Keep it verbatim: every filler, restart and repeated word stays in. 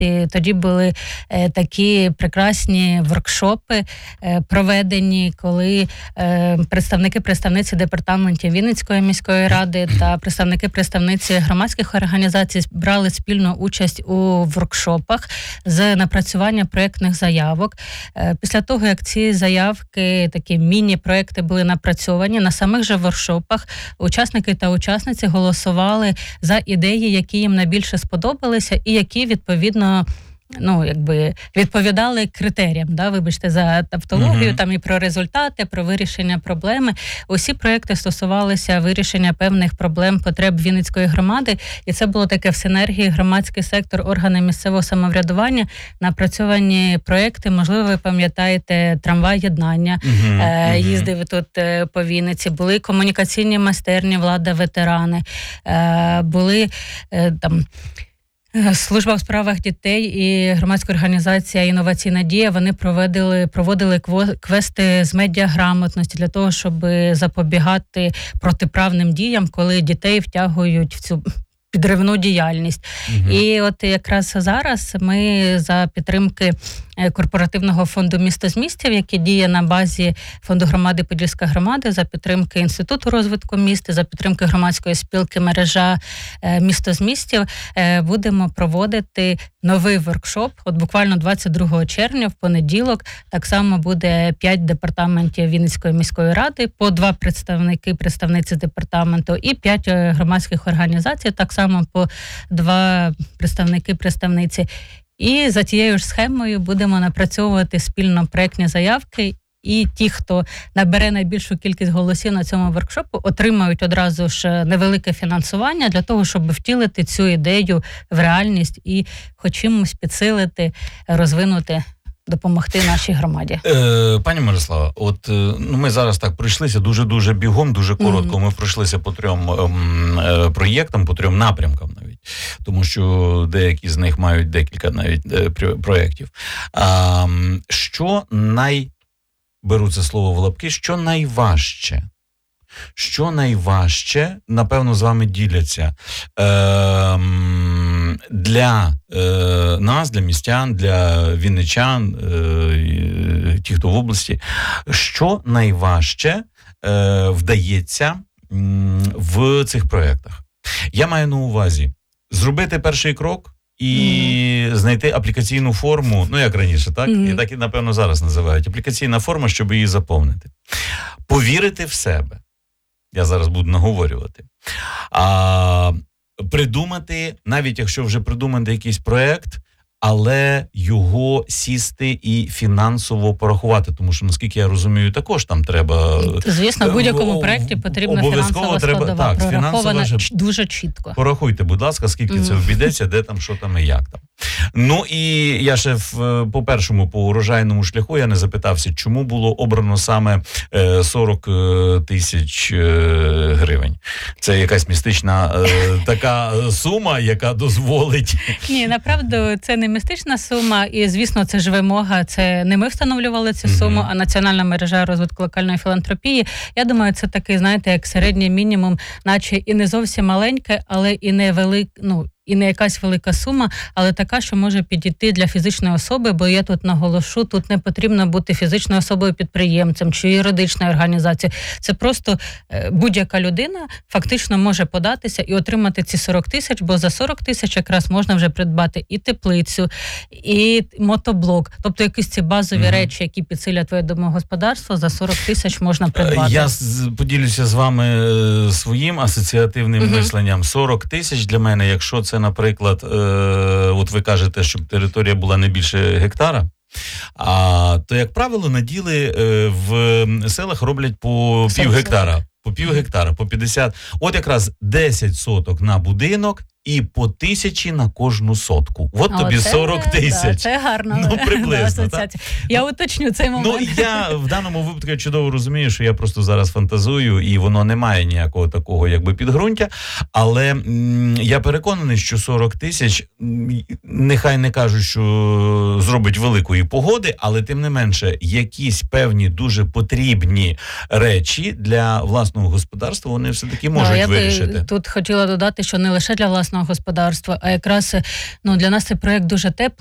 І тоді були е, такі прекрасні воркшопи е, проведені, коли е, представники представниці департаментів Вінницької міської ради та представники представниці громадських організацій брали спільну участь у воркшопах з напрацювання проєктних заявок. Е, після того, як ці заявки, такі міні-проєкти були напрацьовані, на самих же воркшопах учасники та учасниці голосували за ідеї, які їм найбільше сподобалися і які, відповідно, ну, якби відповідали критеріям, да, вибачте за тавтологію, mm-hmm. там і про результати, про вирішення проблеми. Усі проекти стосувалися вирішення певних проблем, потреб Вінницької громади, і це було таке в синергії громадський сектор, органи місцевого самоврядування, напрацьовані проекти. Можливо, ви пам'ятаєте трамвай єднання, mm-hmm. е, їздив тут е, по Вінниці, були комунікаційні майстерні, влада, ветерани, е, були е, там Служба у справах дітей і громадська організація «Інноваційна дія», вони проводили, проводили квести з медіаграмотності для того, щоб запобігати протиправним діям, коли дітей втягують в цю підривну діяльність. Угу. І от якраз зараз ми за підтримки корпоративного фонду «Місто з містів», який діє на базі фонду громади «Подільська громада», за підтримки Інституту розвитку міста, за підтримки громадської спілки мережа «Місто з містів», будемо проводити новий воркшоп. От буквально двадцять другого червня, в понеділок, так само буде п'ять департаментів Вінницької міської ради, по два представники, представниці департаменту і п'ять громадських організацій, так само по два представники, представниці. І за тією ж схемою будемо напрацьовувати спільно проєктні заявки, і ті, хто набере найбільшу кількість голосів на цьому воркшопу, отримають одразу ж невелике фінансування для того, щоб втілити цю ідею в реальність і хоч чимось підсилити, розвинути, допомогти нашій громаді. Е, пані Мирослава, от ну, ми зараз так пройшлися дуже-дуже бігом, дуже коротко. Mm-hmm. Ми пройшлися по трьом е, проєктам, по трьом напрямкам навіть, тому що деякі з них мають декілька навіть е, проєктів. А, що най... Беру це слово в лапки, що найважче? Що найважче, напевно, з вами діляться е, для е, нас, для містян, для вінничан, е, ті, хто в області, що найважче е, вдається в цих проєктах? Я маю на увазі зробити перший крок і mm-hmm. знайти аплікаційну форму, ну як раніше, так? Mm-hmm. І так і, напевно, зараз називають. Аплікаційна форма, щоб її заповнити. Повірити в себе. Я зараз буду наговорювати. А, придумати, навіть якщо вже придумати якийсь проєкт, але його сісти і фінансово порахувати, тому що, наскільки я розумію, також там треба... Звісно, в будь-якому проєкті потрібна фінансова складова, так, прорахована фінансова... дуже чітко. Порахуйте, будь ласка, скільки mm. це обійдеться, де там, що там і як там. Ну і я ще в, по першому, по урожайному шляху, я не запитався, чому було обрано саме сорок тисяч гривень. Це якась містична така сума, яка дозволить... Ні, направду, це не містична сума, і, звісно, це ж вимога, це не ми встановлювали цю суму, mm-hmm. а Національна мережа розвитку локальної філантропії. Я думаю, це такий, знаєте, як середній мінімум, наче і не зовсім маленьке, але і не велик, ну, і не якась велика сума, але така, що може підійти для фізичної особи, бо я тут наголошу, тут не потрібно бути фізичною особою-підприємцем чи юридичною організацією. Це просто будь-яка людина фактично може податися і отримати ці сорок тисяч, бо за сорок тисяч якраз можна вже придбати і теплицю, і мотоблок. Тобто якісь ці базові mm-hmm. речі, які підсилять твоє домогосподарство, за сорок тисяч можна придбати. Я поділюся з вами своїм асоціативним mm-hmm. мисленням. сорок тисяч для мене, якщо це, наприклад, е, от ви кажете, щоб територія була не більше гектара, а то, як правило, наділи е, в селах роблять по пів гектара, по пів гектара, по п'ятдесят. От якраз десять соток на будинок і по тисячі на кожну сотку. От тобі це, сорок тисяч. Да, це гарно. Ну, приблизно. Я уточню цей момент. Ну, я в даному випадку я чудово розумію, що я просто зараз фантазую, і воно не має ніякого такого, якби, підґрунтя. Але м, я переконаний, що сорок тисяч, нехай не кажуть, що зробить великої погоди, але тим не менше, якісь певні дуже потрібні речі для власного господарства вони все-таки можуть ну, я вирішити. Тут хотіла додати, що не лише для власного власного господарства, а якраз ну, для нас цей проєкт дуже теплий.